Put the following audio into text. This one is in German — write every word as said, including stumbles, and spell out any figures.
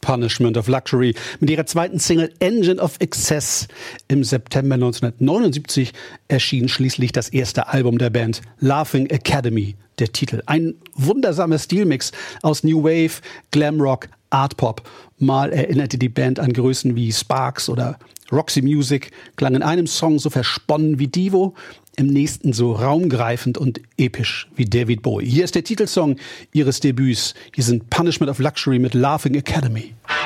Punishment of Luxury mit ihrer zweiten Single Engine of Excess. Im September neunzehnhundertneunundsiebzig erschien schließlich das erste Album der Band, Laughing Academy, der Titel. Ein wundersamer Stilmix aus New Wave, Glamrock, Art Pop. Mal erinnerte die Band an Größen wie Sparks oder Roxy Music, klang in einem Song so versponnen wie Divo, im nächsten so raumgreifend und episch wie David Bowie. Hier ist der Titelsong ihres Debüts. Hier sind Punishment of Luxury mit Laughing Academy.